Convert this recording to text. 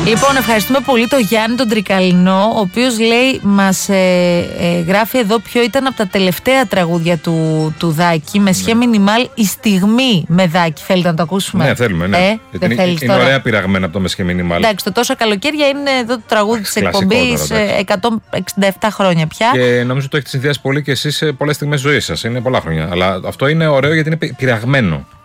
Λοιπόν, ευχαριστούμε πολύ τον Γιάννη τον Τρικαλινό, ο οποίος λέει, μας γράφει εδώ ποιο ήταν από τα τελευταία τραγούδια του Δάκη. Με σχέ μινιμάλ η στιγμή με Δάκη. Θέλετε να το ακούσουμε? Ναι, θέλουμε. Ναι. Είναι ωραία πειραγμένα από το με σχέ μινιμάλ. Εντάξει, το Τόσα καλοκαίρια είναι εδώ το τραγούδι της εκπομπής 167 χρόνια πια. Και νομίζω το έχετε συνδυάσει πολύ και εσείς σε πολλές στιγμές ζωής σας. Είναι πολλά χρόνια. Αλλά αυτό είναι ωραίο γιατί είναι πειραγμένο.